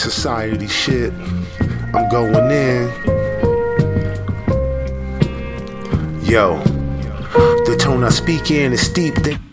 society shit. I'm going in. Yo, the tone I speak in is steep.